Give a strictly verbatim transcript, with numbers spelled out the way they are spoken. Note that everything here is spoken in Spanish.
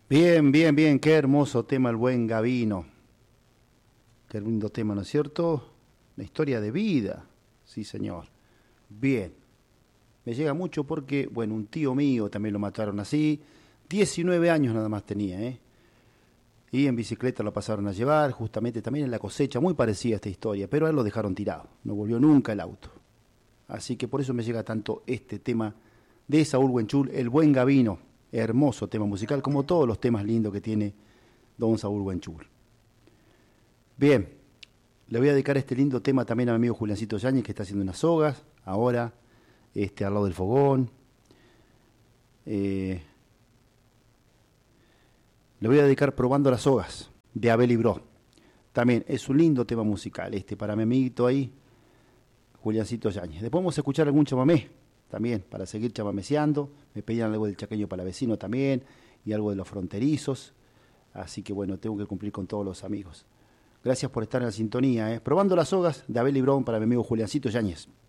Bien, bien, bien, qué hermoso tema el buen Gavino. Qué lindo tema, ¿no es cierto? La historia de vida, sí señor. Bien, me llega mucho porque, bueno, un tío mío también lo mataron así. Diecinueve años nada más tenía, ¿eh? Y en bicicleta lo pasaron a llevar, justamente también en la cosecha, muy parecida a esta historia, pero a él lo dejaron tirado, no volvió nunca el auto. Así que por eso me llega tanto este tema de Saúl Huenchul, el buen Gavino. Hermoso tema musical, como todos los temas lindos que tiene don Saúl Huenchul. Bien, le voy a dedicar este lindo tema también a mi amigo Juliancito Yáñez, que está haciendo unas sogas, ahora, este, al lado del fogón. Eh, le voy a dedicar Probando las sogas, de Abel y Bro. También es un lindo tema musical, este, para mi amiguito ahí, Juliancito Yáñez. Después vamos a escuchar algún chamamé, también, para seguir chamameceando. Me pedían algo del chaqueño para vecino también, y algo de los fronterizos. Así que bueno, tengo que cumplir con todos los amigos. Gracias por estar en la sintonía, ¿eh? Probando las sogas de Abel y Brown para mi amigo Juliancito Yáñez.